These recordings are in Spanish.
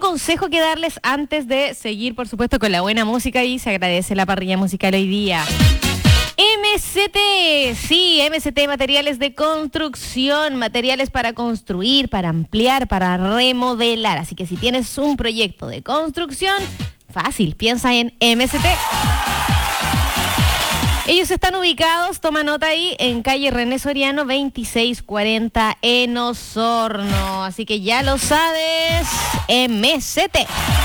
consejo que darles antes de seguir, por supuesto, con la buena música, y se agradece la parrilla musical hoy día. MCT, sí, MCT, materiales de construcción, materiales para construir, para ampliar, para remodelar. Así que si tienes un proyecto de construcción, fácil, piensa en MCT. Ellos están ubicados, toma nota ahí, en calle René Soriano 2640 en Osorno. Así que ya lo sabes, MCT.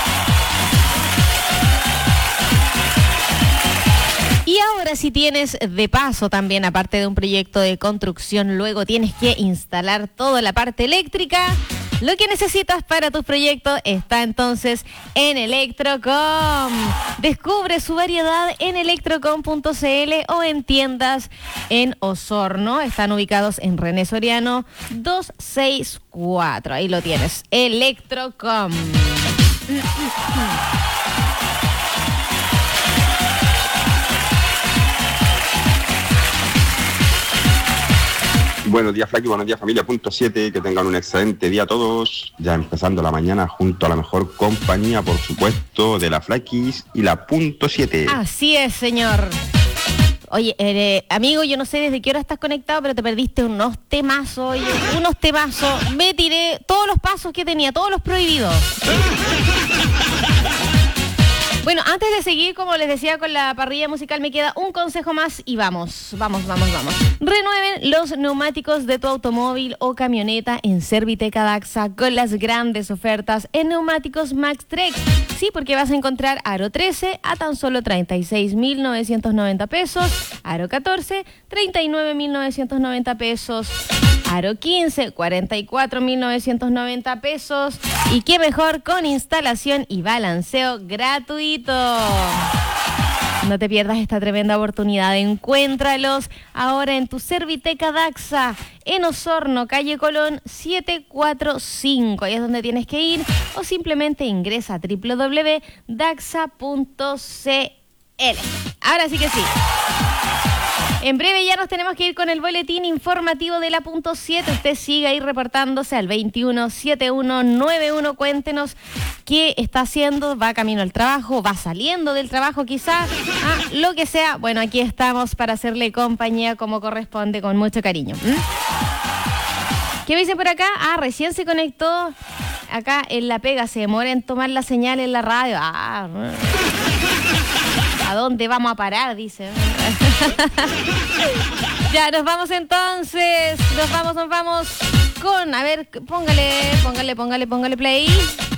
Y ahora, si tienes de paso también, aparte de un proyecto de construcción, luego tienes que instalar toda la parte eléctrica, lo que necesitas para tus proyectos está entonces en Electrocom. Descubre su variedad en electrocom.cl o en tiendas en Osorno. Están ubicados en René Soriano 264. Ahí lo tienes, Electrocom. Buenos días, Flaki, buenos días, familia. Punto 7, que tengan un excelente día todos. Ya empezando la mañana junto a la mejor compañía, por supuesto, de la Flakis y la Punto 7. Así es, señor. Oye, amigo, yo no sé desde qué hora estás conectado, pero te perdiste unos temazos, oye, unos temazos. Me tiré todos los pasos que tenía, todos los prohibidos. Bueno, antes de seguir, como les decía, con la parrilla musical, me queda un consejo más y vamos. Renueven los neumáticos de tu automóvil o camioneta en Serviteca Daxa con las grandes ofertas en neumáticos MaxTrek. Sí, porque vas a encontrar Aro 13 a tan solo 36.990 pesos, Aro 14, 39.990 pesos, Aro 15, 44.990 pesos. Y qué mejor con instalación y balanceo gratuito. No te pierdas esta tremenda oportunidad. Encuéntralos ahora en tu Serviteca Daxa, en Osorno, calle Colón 745. Ahí es donde tienes que ir, o simplemente ingresa a www.daxa.cl. Ahora sí que sí. En breve ya nos tenemos que ir con el boletín informativo de la Punto 7. Usted sigue ahí reportándose al 217191. Cuéntenos qué está haciendo. ¿Va camino al trabajo? ¿Va saliendo del trabajo quizás? Lo que sea. Bueno, aquí estamos para hacerle compañía como corresponde, con mucho cariño. ¿Qué me dicen por acá? Recién se conectó acá en La Pega. Se demora en tomar la señal en la radio. ¿A dónde vamos a parar? Dice. Ya, nos vamos entonces. Nos vamos con... A ver, póngale play.